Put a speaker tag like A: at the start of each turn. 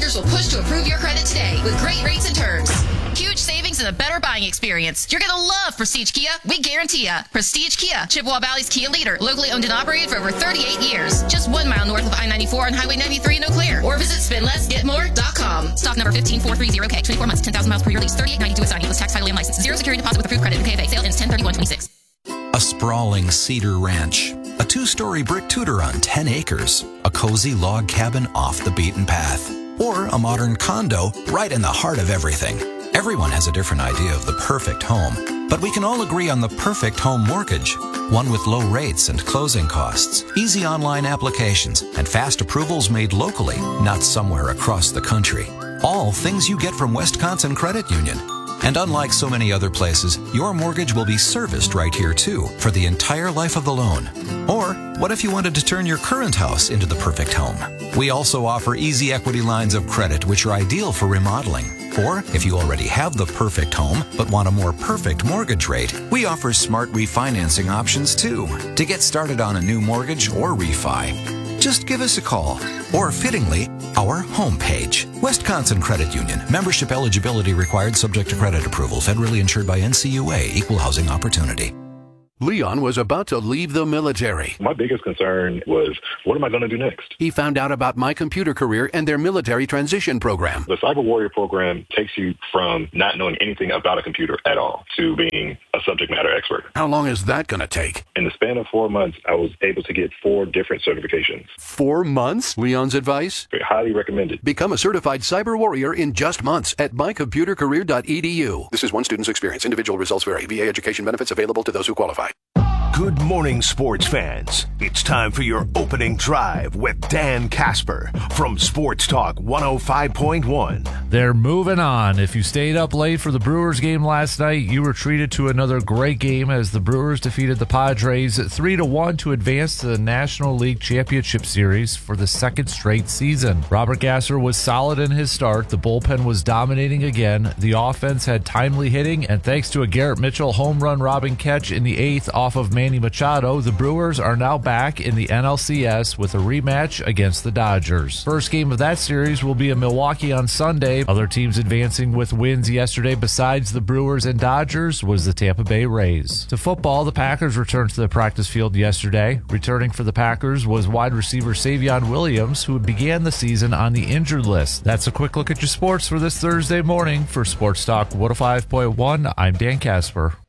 A: dealers will push to approve your credit today with great rates and terms. Huge savings and a better buying experience. You're going to love Prestige Kia. We guarantee ya. Prestige Kia, Chippewa Valley's Kia leader. Locally owned and operated for over 38 years. Just 1 mile north of I-94 on Highway 93 in Eau Claire. Or visit spendlessgetmore.com. Stock number 15430K. 24 months, 10,000 miles per year lease. 3892 with signing. Plus tax, title, and license. Zero security deposit with approved credit. UKFA. Sale ends 10/31/26.
B: A sprawling cedar ranch. A 2-story brick Tudor on 10 acres. A cozy log cabin off the beaten path. Or a modern condo right in the heart of everything. Everyone has a different idea of the perfect home, but we can all agree on the perfect home mortgage. One with low rates and closing costs, easy online applications, and fast approvals made locally, not somewhere across the country. All things you get from Wisconsin Credit Union. And unlike so many other places, your mortgage will be serviced right here too for the entire life of the loan. Or what if you wanted to turn your current house into the perfect home? We also offer easy equity lines of credit which are ideal for remodeling. Or if you already have the perfect home but want a more perfect mortgage rate, we offer smart refinancing options too to get started on a new mortgage or refi. Just give us a call, or fittingly, our homepage. Wisconsin Credit Union. Membership eligibility required, subject to credit approval. Federally insured by NCUA. Equal housing opportunity.
C: Leon was about to leave the military.
D: My biggest concern was, what am I going to do next?
C: He found out about My Computer Career and their military transition program.
D: The Cyber Warrior program takes you from not knowing anything about a computer at all to being a subject matter expert.
C: How long is that going to take?
D: In the span of 4 months, I was able to get 4 different certifications.
C: 4 months? Leon's advice?
D: Highly recommended.
C: Become a certified cyber warrior in just months at mycomputercareer.edu. This is one student's experience. Individual results vary. VA education benefits available to those who qualify.
E: Good morning, sports fans. It's time for your opening drive with Dan Casper from Sports Talk 105.1.
F: They're moving on. If you stayed up late for the Brewers game last night, you were treated to another great game as the Brewers defeated the Padres 3-1 to advance to the National League Championship Series for the second straight season. Robert Gasser was solid in his start. The bullpen was dominating again. The offense had timely hitting, and thanks to a Garrett Mitchell home run robbing catch in the 8th off of Manny Machado, the Brewers are now back in the NLCS with a rematch against the Dodgers. First game of that series will be in Milwaukee on Sunday. Other teams advancing with wins yesterday besides the Brewers and Dodgers was the Tampa Bay Rays. To football, the Packers returned to the practice field yesterday. Returning for the Packers was wide receiver Savion Williams, who began the season on the injured list. That's a quick look at your sports for this Thursday morning. For Sports Talk 105.1, I'm Dan Casper.